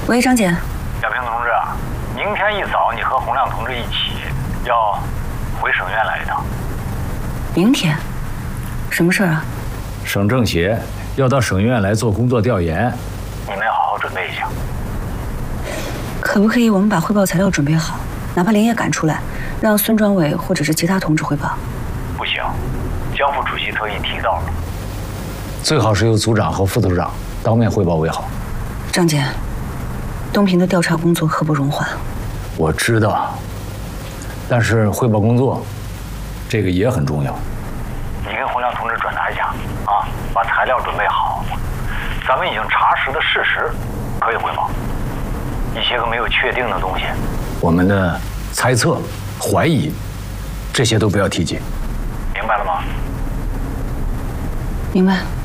喂，张姐。 小平同志啊，明天一早你和洪亮同志一起要回省院来一趟。 明天？什么事儿啊？ 省政协要到省院来做工作调研， 你们要好好准备一下。 可不可以我们把汇报材料准备好，哪怕连夜赶出来，让孙专委或者是其他同志汇报？ 不行，江副主席特意提到了， 最好是由组长和副组长当面汇报为好。 张姐，东平的调查工作刻不容缓。 我知道，但是汇报工作，这个也很重要。 你跟洪亮同志转达一下啊，把材料准备好。咱们已经查实的事实可以汇报，一些个没有确定的东西， 我们的猜测、怀疑，这些都不要提及。 明白了吗？ 明白。